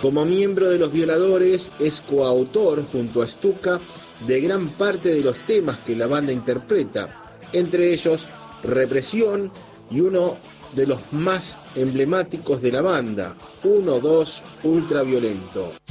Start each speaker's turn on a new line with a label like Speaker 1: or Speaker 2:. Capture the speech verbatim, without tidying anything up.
Speaker 1: Como miembro de Los Violadores, es coautor, junto a Stuka, de gran parte de los temas que la banda interpreta, entre ellos Represión y uno de los más emblemáticos de la banda, uno dos Ultraviolento.